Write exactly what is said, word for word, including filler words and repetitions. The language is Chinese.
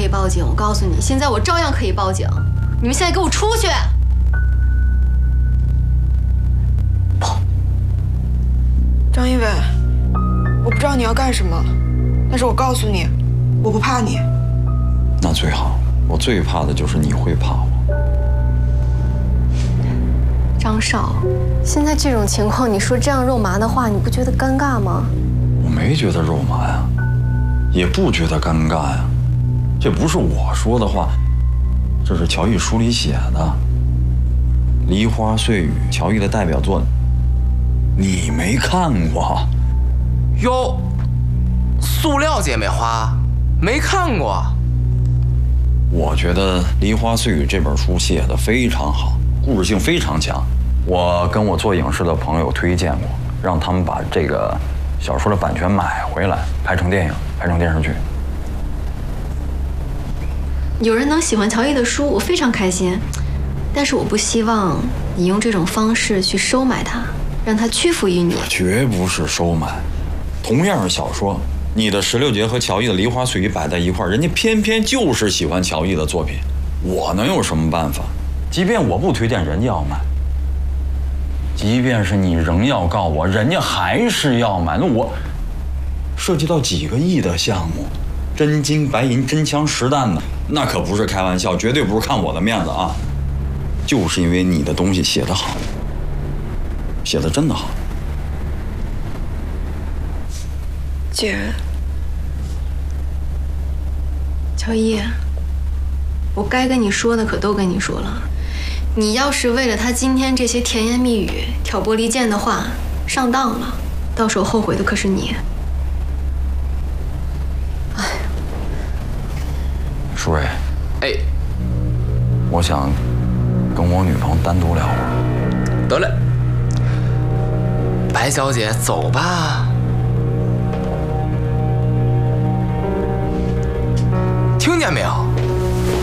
以报警，我告诉你，现在我照样可以报警。你们现在给我出去！ 跑！ 张一伟，我不知道你要干什么，但是我告诉你，我不怕你。 那最好，我最怕的就是你会怕我。 张少，现在这种情况，你说这样肉麻的话，你不觉得尴尬吗？ 我没觉得肉麻呀，也不觉得尴尬呀。这不是我说的话，这是乔毅书里写的《梨花碎语》，乔毅的代表作，你没看过？ 哟，塑料姐妹花，没看过。 我觉得《梨花碎语》这本书写的非常好，故事性非常强。我跟我做影视的朋友推荐过，让他们把这个小说的版权买回来，拍成电影，拍成电视剧。 有人能喜欢乔毅的书，我非常开心。但是我不希望你用这种方式去收买他，让他屈服于你。 绝不是收买。同样是小说，你的石榴节和乔毅的《梨花碎语》摆在一块儿，人家偏偏就是喜欢乔毅的作品，我能有什么办法？即便我不推荐，人家要买；即便是你仍要告我，人家还是要买。那我涉及到几个亿的项目，真金白银、真枪实弹的，那可不是开玩笑，绝对不是看我的面子啊！就是因为你的东西写得好，写得真的好。 姐， 乔伊，我该跟你说的可都跟你说了。你要是为了他今天这些甜言蜜语、挑拨离间的话上当了，到时候后悔的可是你。哎， 舒瑞， 哎， 我想跟我女朋友单独聊会儿。 得嘞，白小姐，走吧。听见没有？